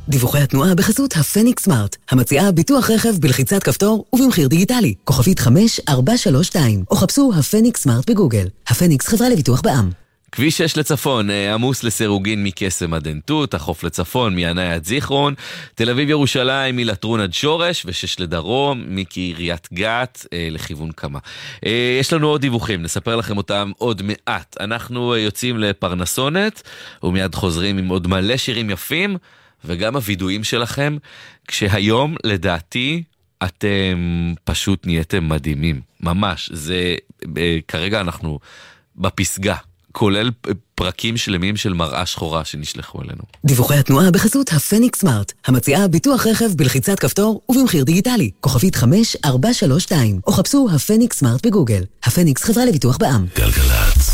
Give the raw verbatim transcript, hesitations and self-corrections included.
דיווחי התנועה בחסות הפניקס סמארט, המציעה ביטוח רכב בלחיצת כפתור ובמחיר דיגיטלי. כוכבית חמש ארבע שלוש שתיים, או חפשו הפניקס סמארט בגוגל. הפניקס חברה לביטוח בע"מ. כביש שש לצפון, עמוס לסירוגין מקסם עד עין תות, החוף לצפון מינאי עד זיכרון, תל אביב ירושלים מלטרון עד שורש, ושש לדרום מקריית גת אה, לכיוון קמה. אה, יש לנו עוד דיווחים, נספר לכם אותם עוד מעט. אנחנו אה, יוצאים לפרנסונת, ומיד חוזרים עם עוד מלא שירים יפים, וגם הוידועים שלכם, כשהיום לדעתי אתם פשוט נהייתם מדהימים. ממש, זה אה, כרגע אנחנו בפסגה. כולל פרקים שלמים של מראה שחורה שנשלחו אלינו. דיווחי התנועה בחסות הפניקס סמארט, המציעה ביטוח רכב בלחיצת כפתור ובמחיר דיגיטלי. כוכבית חמש ארבע שלוש שתיים, או חפשו הפניקס סמארט בגוגל. הפניקס חברה לביטוח בע"מ. גלגלת